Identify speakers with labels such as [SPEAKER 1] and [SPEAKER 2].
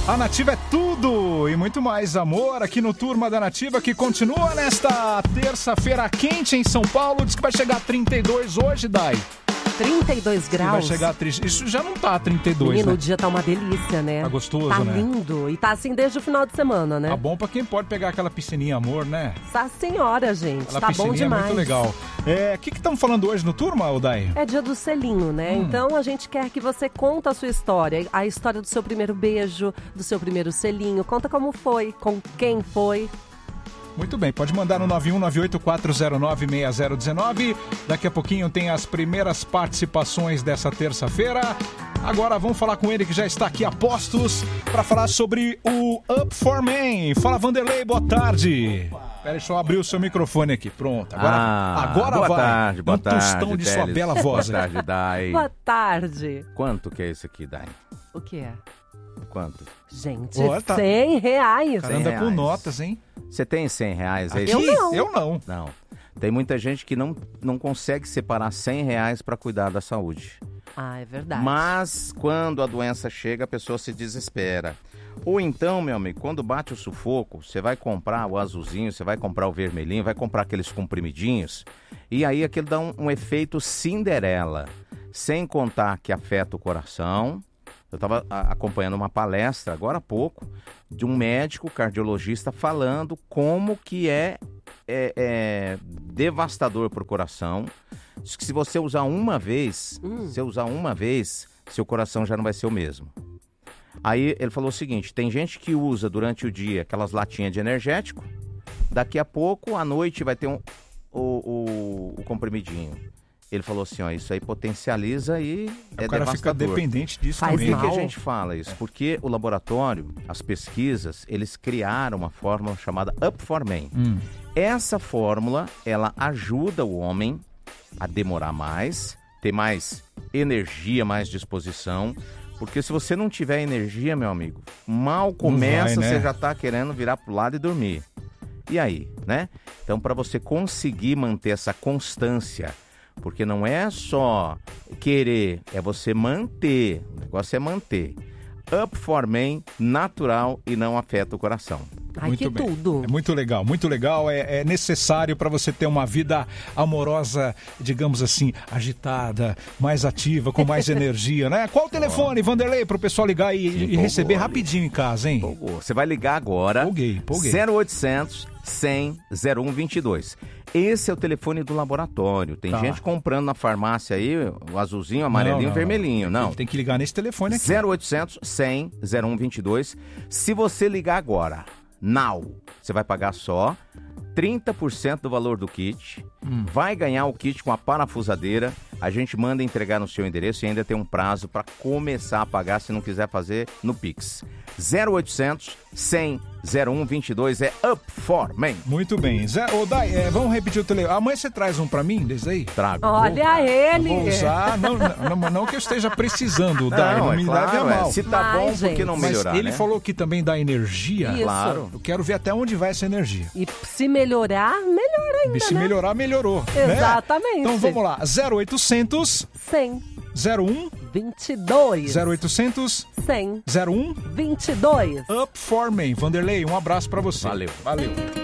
[SPEAKER 1] A Nativa é tudo e muito mais amor aqui no Turma da Nativa, que continua nesta terça-feira quente em São Paulo. Diz que vai chegar a 32 hoje, Dai.
[SPEAKER 2] 32 graus.
[SPEAKER 1] Vai chegar a... Isso já não tá 32,
[SPEAKER 2] Menino,
[SPEAKER 1] né?
[SPEAKER 2] O dia tá uma delícia, né?
[SPEAKER 1] Tá gostoso,
[SPEAKER 2] tá
[SPEAKER 1] né?
[SPEAKER 2] Tá lindo. E tá assim desde o final de semana, né?
[SPEAKER 1] Tá bom pra quem pode pegar aquela piscininha amor, né?
[SPEAKER 2] Nossa senhora, gente.
[SPEAKER 1] Aquela
[SPEAKER 2] tá bom demais.
[SPEAKER 1] É muito legal. O que estamos falando hoje no Turma, Dai?
[SPEAKER 2] É dia do selinho, né? Então a gente quer que você conta a sua história. A história do seu primeiro beijo, do seu primeiro selinho. Conta como foi, com quem foi.
[SPEAKER 1] Muito bem, pode mandar no 91984096019. Daqui a pouquinho tem as primeiras participações dessa terça-feira. Agora vamos falar com ele que já está aqui a postos para falar sobre o Up for Men. Fala, Vanderlei, boa tarde. Espera, deixa eu abrir o seu microfone aqui. Pronto, agora
[SPEAKER 3] boa
[SPEAKER 1] vai.
[SPEAKER 3] Tarde, boa tarde,
[SPEAKER 1] tostão de
[SPEAKER 3] Teles.
[SPEAKER 1] sua bela voz.
[SPEAKER 3] Boa tarde, Dai.
[SPEAKER 2] Boa tarde.
[SPEAKER 3] Quanto que é isso aqui, Dai?
[SPEAKER 2] O que é?
[SPEAKER 3] Quanto?
[SPEAKER 2] Gente,
[SPEAKER 1] Boa, tá...
[SPEAKER 2] R$100.
[SPEAKER 1] Cara, anda com notas, hein?
[SPEAKER 3] Você tem R$100 aí?
[SPEAKER 1] Eu não.
[SPEAKER 3] Não. Tem muita gente que não consegue separar R$100 para cuidar da saúde.
[SPEAKER 2] Ah, é verdade.
[SPEAKER 3] Mas quando a doença chega, a pessoa se desespera. Ou então, meu amigo, quando bate o sufoco, você vai comprar o azulzinho, você vai comprar o vermelhinho, vai comprar aqueles comprimidinhos, e aí aquilo dá um efeito Cinderela, sem contar que afeta o coração. Eu estava acompanhando uma palestra agora há pouco de um médico cardiologista falando como que é devastador para o coração. Diz que se você usar uma vez, seu coração já não vai ser o mesmo. Aí ele falou o seguinte, tem gente que usa durante o dia aquelas latinhas de energético, daqui a pouco, à noite, vai ter o comprimidinho. Ele falou assim, ó, isso aí potencializa e é devastador. O cara fica
[SPEAKER 1] dependente disso
[SPEAKER 3] também.
[SPEAKER 1] Por
[SPEAKER 3] que a gente fala isso? Porque o laboratório, as pesquisas, eles criaram uma fórmula chamada Up for Men. Essa fórmula, ela ajuda o homem a demorar mais, ter mais energia, mais disposição. Porque se você não tiver energia, meu amigo, mal começa, né? Você já tá querendo virar pro lado e dormir. E aí, né? Então, para você conseguir manter essa constância, porque não é só querer, é você manter. O negócio é manter. Up for Men, natural e não afeta o coração.
[SPEAKER 2] Ai,
[SPEAKER 1] muito
[SPEAKER 2] que
[SPEAKER 1] bem.
[SPEAKER 2] tudo.
[SPEAKER 1] É muito legal, muito legal. É necessário para você ter uma vida amorosa, digamos assim, agitada, mais ativa, com mais energia, né? Qual o telefone, Vanderlei, para o pessoal ligar e receber rapidinho em casa, hein?
[SPEAKER 3] Você vai ligar agora.
[SPEAKER 1] Empolguei.
[SPEAKER 3] 0800 100 0122. Esse é o telefone do laboratório. Tem gente comprando na farmácia aí, o azulzinho, amarelinho, vermelhinho. Não.
[SPEAKER 1] Tem que ligar nesse telefone aqui.
[SPEAKER 3] 0800 100 0122. Se você ligar agora, você vai pagar só 30% do valor do kit. Vai ganhar o kit com a parafusadeira. A gente manda entregar no seu endereço e ainda tem um prazo para começar a pagar se não quiser fazer no Pix. 0800 100 0122 é Up for Men.
[SPEAKER 1] Muito bem. Dai, vamos repetir o telefone. Amanhã você traz um pra mim, desse aí?
[SPEAKER 3] Trago.
[SPEAKER 2] Olha ele.
[SPEAKER 1] Vou usar. Não que eu esteja precisando, Dai. Não me leve a mal.
[SPEAKER 3] Se tá bom, por que não melhorar,
[SPEAKER 1] Mas ele falou que também dá energia.
[SPEAKER 2] Isso.
[SPEAKER 3] Claro.
[SPEAKER 1] Eu quero ver até onde vai essa energia.
[SPEAKER 2] E se melhorar, melhor ainda,
[SPEAKER 1] E se melhorar, melhorou.
[SPEAKER 2] Exatamente.
[SPEAKER 1] Né? Então vamos lá. 0800
[SPEAKER 2] 100
[SPEAKER 1] 01
[SPEAKER 2] 22
[SPEAKER 1] 0800
[SPEAKER 2] 100
[SPEAKER 1] 01
[SPEAKER 2] 22.
[SPEAKER 1] Up for Men. Vanderlei, um abraço pra você.
[SPEAKER 3] Valeu.